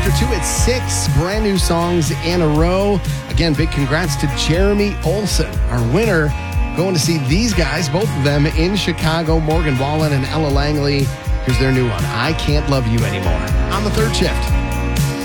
after 2 at 6. Brand new songs in a row. Again, big congrats to Jeremy Olson, our winner. Going to see these guys, both of them in Chicago. Morgan Wallen and Ella Langley. Here's their new one, I Can't Love You Anymore, on the third shift.